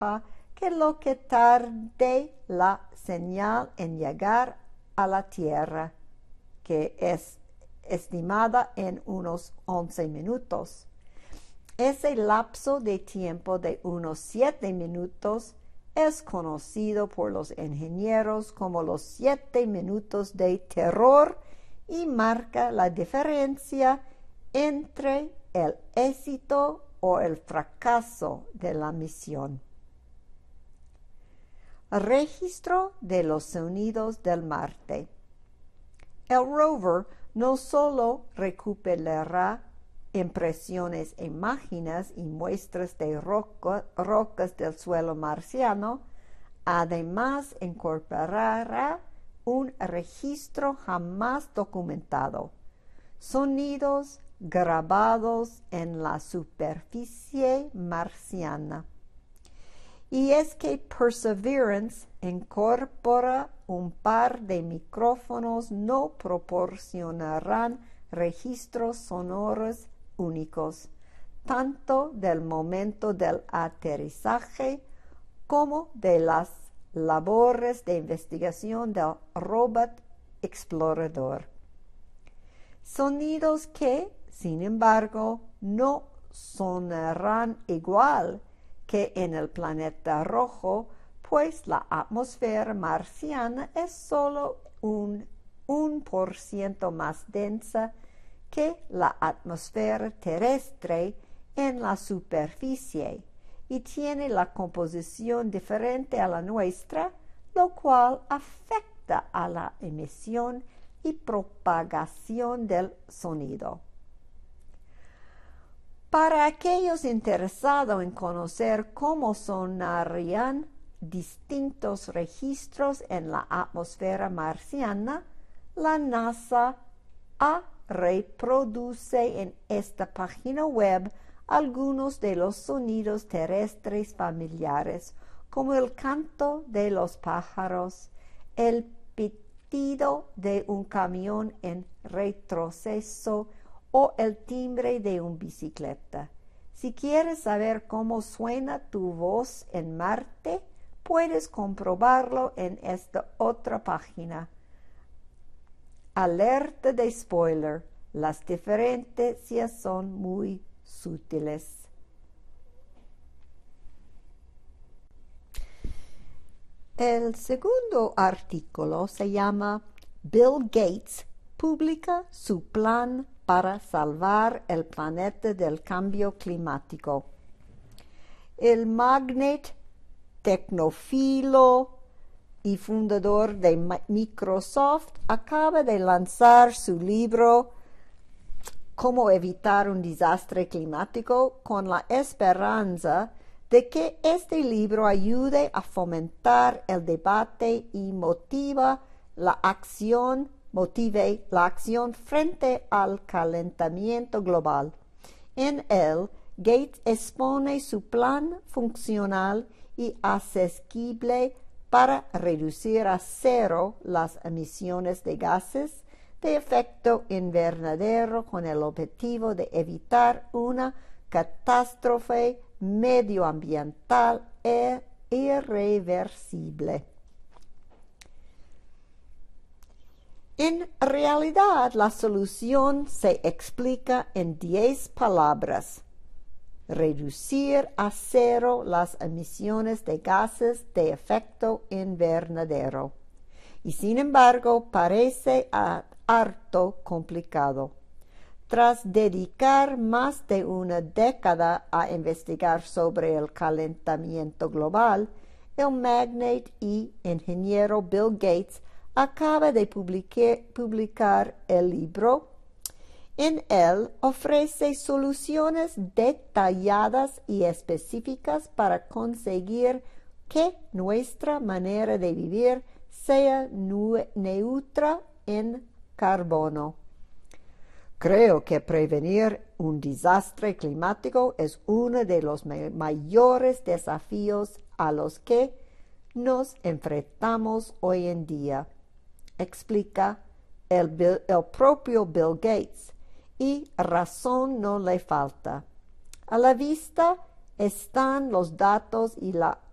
que lo que tarde la señal en llegar a la Tierra, que es estimada en unos 11 minutos. Ese lapso de tiempo de unos 7 minutos es conocido por los ingenieros como los 7 minutos de terror y marca la diferencia entre el éxito o el fracaso de la misión. Registro de los sonidos del Marte. El rover no solo recuperará impresiones, imágenes y muestras de rocas del suelo marciano, además incorporará un registro jamás documentado, sonidos grabados en la superficie marciana. Y es que Perseverance incorpora un par de micrófonos no proporcionarán registros sonoros únicos, tanto del momento del aterrizaje como de las labores de investigación del robot explorador. Sonidos que, sin embargo, no sonarán igual que en el planeta rojo, pues la atmósfera marciana es solo un 1% más densa que la atmósfera terrestre en la superficie y tiene la composición diferente a la nuestra, lo cual afecta a la emisión y propagación del sonido. Para aquellos interesados en conocer cómo sonarían distintos registros en la atmósfera marciana, la NASA reproduce en esta página web algunos de los sonidos terrestres familiares, como el canto de los pájaros, el pitido de un camión en retroceso o el timbre de una bicicleta. Si quieres saber cómo suena tu voz en Marte, puedes comprobarlo en esta otra página. Alerta de spoiler: las diferencias son muy sutiles. El segundo artículo se llama Bill Gates publica su plan para salvar el planeta del cambio climático. El magnate tecnófilo y fundador de Microsoft acaba de lanzar su libro Cómo evitar un desastre climático, con la esperanza de que este libro ayude a fomentar el debate y motive la acción frente al calentamiento global. En él, Gates expone su plan funcional y accesible para reducir a cero las emisiones de gases de efecto invernadero con el objetivo de evitar una catástrofe medioambiental irreversible. En realidad, la solución se explica en 10 palabras: reducir a cero las emisiones de gases de efecto invernadero. Y sin embargo, parece harto complicado. Tras dedicar más de una década a investigar sobre el calentamiento global, el magnate y ingeniero Bill Gates acaba de publicar el libro. En él ofrece soluciones detalladas y específicas para conseguir que nuestra manera de vivir sea neutra en carbono. Creo que prevenir un desastre climático es uno de los mayores desafíos a los que nos enfrentamos hoy en día, explica el propio Bill Gates, y razón no le falta. A la vista están los datos y la